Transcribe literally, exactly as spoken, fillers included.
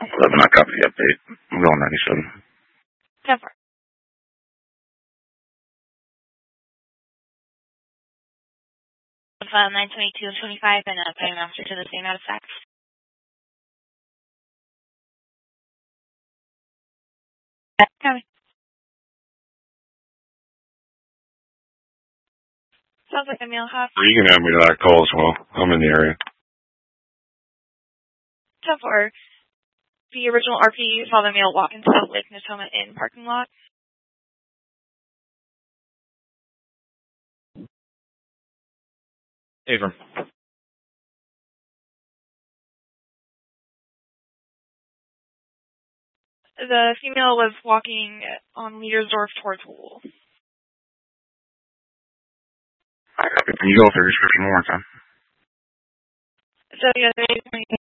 eleven, I copy the update. I'm going ninety-seven. ten four. File nine twenty-two and twenty-five and uh, putting master to the same out of facts. Copy. Sounds like a meal hop. You can add me to that call as well. I'm in the area. ten four. The original R P saw the male walk into South Lake Natoma in parking lot. Avram. The female was walking on Leadersdorf towards Wool. I copy. Can you go through your description one more time? So, yeah,